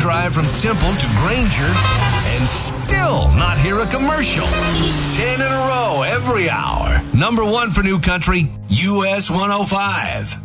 drive from Temple to Granger and still not hear a commercial. 10 in a row every hour. Number one for New Country, US 105.